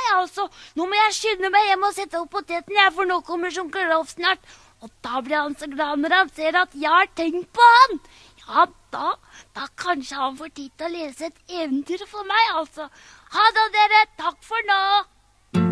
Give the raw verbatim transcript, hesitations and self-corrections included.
altså. Nå må jeg skynde meg hjem og sette opp poteten, jeg, for nå kommer onkel Rolf snart. Og da blir han så glad når han ser at jeg har tenkt på han. Ja, da, da kanskje han får tid til å lese et eventyr for meg, altså. Ha det, dere. Takk for nå.